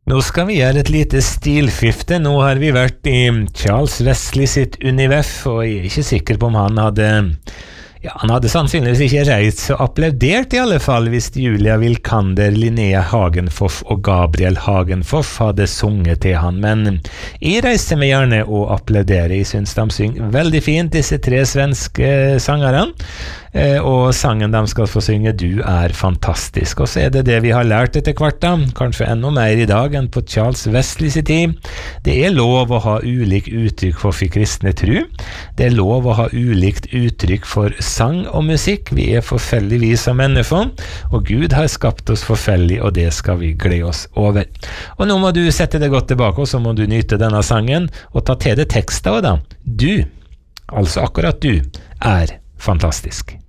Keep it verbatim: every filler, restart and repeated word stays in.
Nå skal vi gjøre et lite stilskifte. Nå har vi vært i Charles Wesley sitt univers, og jeg er ikke sikker på om han hadde... Ja, han hadde sannsynligvis ikke reist så applaudert i alle fall hvis Julia Wilkander, Linnea Hagenfoff og Gabriel Hagenfoff hadde sunget til han, men jeg reiser meg gjerne og applauderer. Jeg synes de synger veldig fint, disse tre svenske sangerne, og sangen de skal få synge Du er fantastisk. Og så er det det vi har lært etter hvert da, kanskje enda mer i dag enn på Charles Wesley sin tid. Det er lov å ha ulik uttrykk for for kristne tro. Det er lov å ha ulikt uttrykk for sang og musikk. Vi er forskjellige vi som mennesker, og Gud har skapt oss forskjellig, og det skal vi glede oss over. Og nå må du sette deg godt tilbake, og så må du nyte denne sangen, og ta til deg teksten da. Du, altså akkurat du, er fantastisk.